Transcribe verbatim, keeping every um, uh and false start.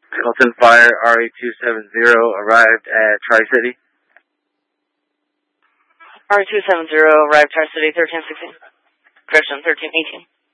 Colton Fire R E two seven zero arrived at Tri-City. R E two seven zero arrived Tri-City thirteen sixteen. Correction, thirteen eighteen.